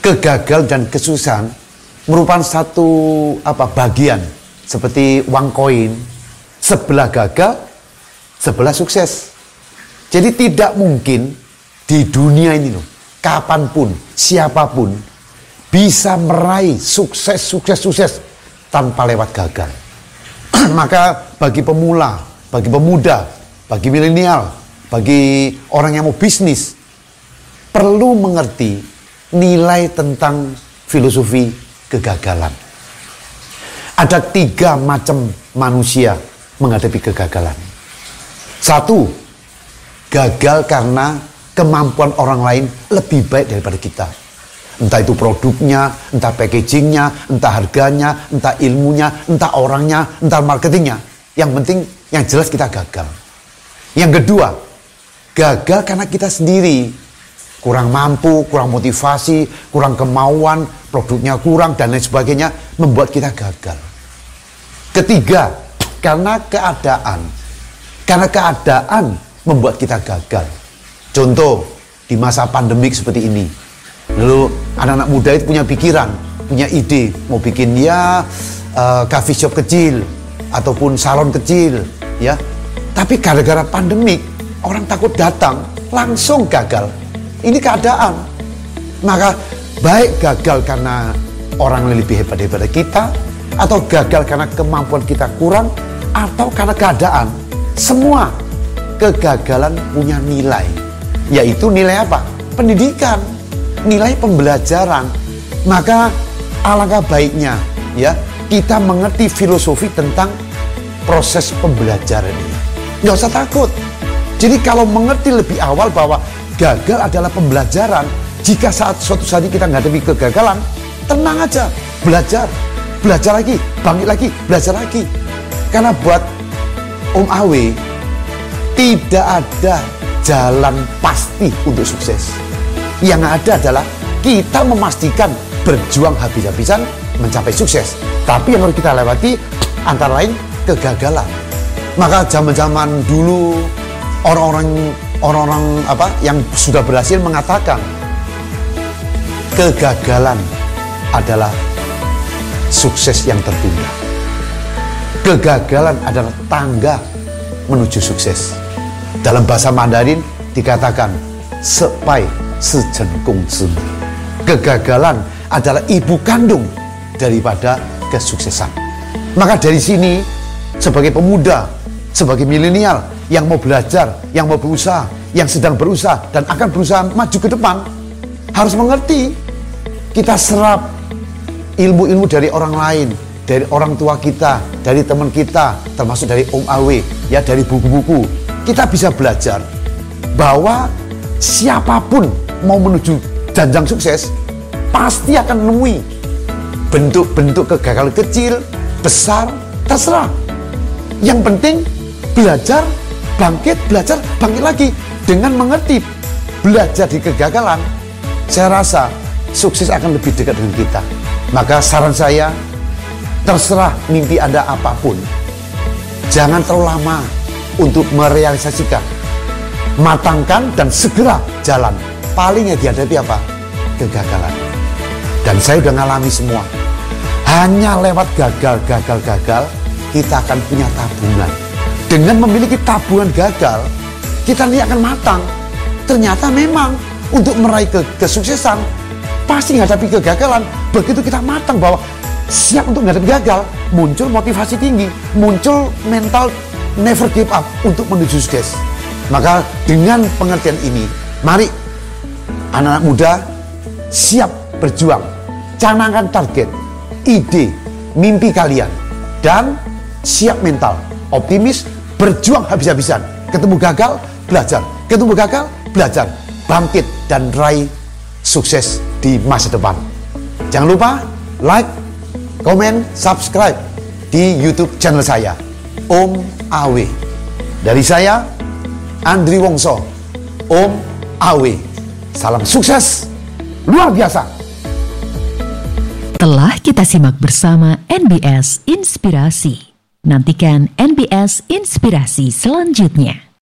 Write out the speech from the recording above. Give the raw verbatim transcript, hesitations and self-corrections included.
kegagalan dan kesuksesan merupakan satu apa bagian seperti uang koin, sebelah gagal, sebelah sukses. Jadi tidak mungkin di dunia ini loh, kapanpun, siapapun bisa meraih sukses, sukses, sukses tanpa lewat gagal. Maka bagi pemula, bagi pemuda, bagi milenial, bagi orang yang mau bisnis, perlu mengerti nilai tentang filosofi kegagalan. Ada tiga macam manusia menghadapi kegagalan. Satu, gagal karena kemampuan orang lain lebih baik daripada kita. Entah itu produknya, entah packagingnya, entah harganya, entah ilmunya, entah orangnya, entah marketingnya. Yang penting, yang jelas kita gagal. Yang kedua, gagal karena kita sendiri kurang mampu, kurang motivasi, kurang kemauan, produknya kurang, dan lain sebagainya, membuat kita gagal. Ketiga, karena keadaan. Karena keadaan membuat kita gagal. Contoh, di masa pandemik seperti ini. Lalu, anak-anak muda itu punya pikiran, punya ide, mau bikin ya uh, coffee shop kecil, ataupun salon kecil, ya. Tapi gara-gara pandemik, orang takut datang, langsung gagal. Ini keadaan. Maka baik gagal karena orang yang lebih hebat daripada kita, atau gagal karena kemampuan kita kurang, atau karena keadaan. Semua kegagalan punya nilai. Yaitu nilai apa? Pendidikan, nilai pembelajaran. Maka alangkah baiknya ya kita mengerti filosofi tentang proses pembelajaran ini. Nggak usah takut. Jadi kalau mengerti lebih awal bahwa gagal adalah pembelajaran, jika saat suatu saat kita menghadapi kegagalan, tenang aja, belajar, belajar lagi, bangkit lagi, belajar lagi. Karena buat Om Awe, tidak ada jalan pasti untuk sukses. Yang ada adalah kita memastikan berjuang habis-habisan mencapai sukses. Tapi yang harus kita lewati antara lain kegagalan. Maka zaman-zaman dulu orang-orang orang-orang apa yang sudah berhasil mengatakan kegagalan adalah sukses yang tertunda. Kegagalan adalah tangga menuju sukses. Dalam bahasa Mandarin dikatakan sepai sejengkung zimi. Kegagalan adalah ibu kandung daripada kesuksesan. Maka dari sini sebagai pemuda, sebagai milenial yang mau belajar, yang mau berusaha, yang sedang berusaha dan akan berusaha maju ke depan, harus mengerti kita serap ilmu-ilmu dari orang lain, dari orang tua kita, dari teman kita, termasuk dari Om Awe, ya dari buku-buku. Kita bisa belajar bahwa siapapun mau menuju jenjang sukses pasti akan menemui bentuk-bentuk kegagalan kecil, besar, terserah. Yang penting belajar, bangkit, belajar, bangkit lagi. Dengan mengerti belajar di kegagalan, saya rasa sukses akan lebih dekat dengan kita. Maka saran saya, terserah mimpi Anda apapun, jangan terlalu lama untuk merealisasikan. Matangkan dan segera jalan. Paling yang dihadapi apa? Kegagalan. Dan saya udah ngalami semua. Hanya lewat gagal, gagal, gagal, kita akan punya tabungan. Dengan memiliki tabungan gagal, kita ini akan matang. Ternyata memang untuk meraih ke kesuksesan, pasti menghadapi kegagalan. Begitu kita matang bahwa siap untuk menghadapi gagal, muncul motivasi tinggi, muncul mental never give up untuk menuju sukses. Maka dengan pengertian ini, mari anak-anak muda siap berjuang, canangkan target, ide, mimpi kalian, dan siap mental, optimis, berjuang habis-habisan. Ketemu gagal, belajar. Ketemu gagal, belajar. Bangkit dan raih sukses di masa depan. Jangan lupa like, komen, subscribe di YouTube channel saya, Om Awe. Dari saya, Andri Wongso, Om Awe. Salam sukses luar biasa. Telah kita simak bersama N B S Inspirasi. Nantikan N B S Inspirasi selanjutnya.